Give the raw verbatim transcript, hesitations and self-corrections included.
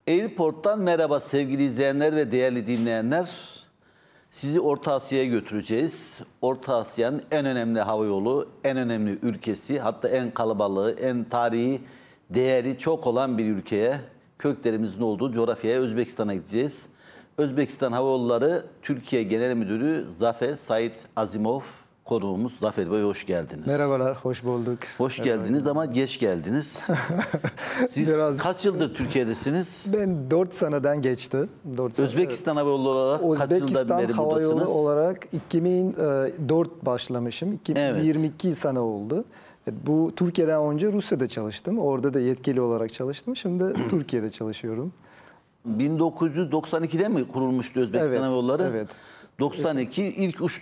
Airport'tan merhaba sevgili izleyenler ve değerli dinleyenler. Sizi Orta Asya'ya götüreceğiz. Orta Asya'nın en önemli havayolu, en önemli ülkesi, hatta en kalabalığı, en tarihi değeri çok olan bir ülkeye, köklerimizin olduğu coğrafyaya, Özbekistan'a gideceğiz. Özbekistan Hava Yolları Türkiye Genel Müdürü Zafer Said Azimov konuğumuz. Zafer Bey hoş geldiniz. Merhabalar, hoş bulduk. Hoş geldiniz ama geç geldiniz. Siz Biraz... kaç yıldır Türkiye'desiniz? Ben dört seneden geçti. dört sene. Özbekistan Hava Yolu olarak kaç yılda Özbekistan beri Hava Yolu buradasınız? olarak iki bin dört başlamışım. iki bin yirmi iki evet. sene oldu. Bu Türkiye'den önce Rusya'da çalıştım. Orada da yetkili olarak çalıştım. Şimdi Türkiye'de çalışıyorum. bin dokuz yüz doksan ikide mi kurulmuştu Özbekistan Evet, Hava Yolları? evet. doksan iki ilk uç,